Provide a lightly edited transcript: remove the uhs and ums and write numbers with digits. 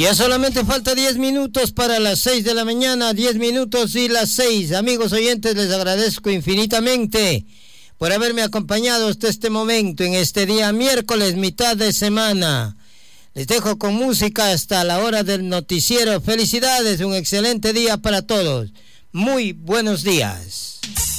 Ya solamente falta 10 minutos para las 6 de la mañana, 10 minutos y las 6. Amigos oyentes, les agradezco infinitamente por haberme acompañado hasta este momento, en este día miércoles, mitad de semana. Les dejo con música hasta la hora del noticiero. Felicidades, un excelente día para todos. Muy buenos días.